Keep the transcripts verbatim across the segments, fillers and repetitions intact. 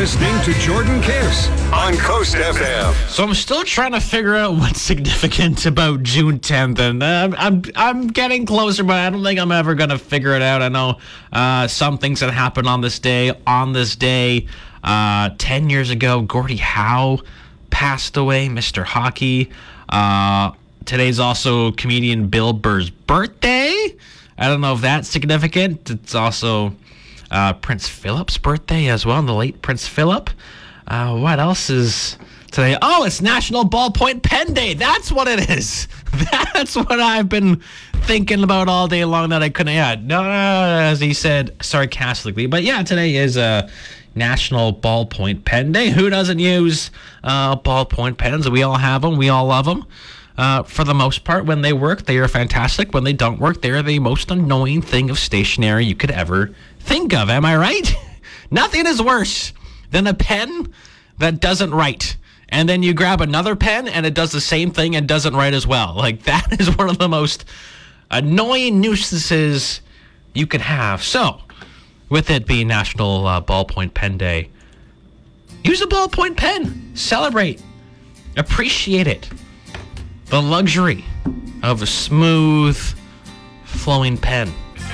listening to Jordan Kiss on Coast F M. So I'm still trying to figure out what's significant about June tenth, and uh, I'm I'm getting closer, but I don't think I'm ever gonna figure it out. I know uh, some things that happened on this day. On this day, uh, ten years ago, Gordie Howe passed away, Mister Hockey. Uh, today's also comedian Bill Burr's birthday. I don't know if that's significant. It's also uh, Prince Philip's birthday as well, the late Prince Philip. Uh, what else is today? Oh, it's National Ballpoint Pen Day. That's what it is. That's what I've been thinking about all day long that I couldn't add. No, as he said sarcastically. But yeah, today is a National Ballpoint Pen Day. Who doesn't use uh, ballpoint pens? We all have them. We all love them. Uh, for the most part, when they work, they are fantastic. When they don't work, they are the most annoying thing of stationery you could ever think of. Am I right? Nothing is worse than a pen that doesn't write. And then you grab another pen and it does the same thing and doesn't write as well. Like, that is one of the most annoying nuisances you could have. So, with it being National uh, Ballpoint Pen Day, use a ballpoint pen. Celebrate. Appreciate it. The luxury of a smooth, flowing pen,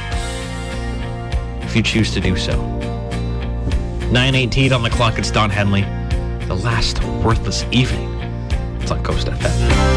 if you choose to do so. nine eighteen on the clock, it's Don Henley. The last worthless evening. It's on Coast F M.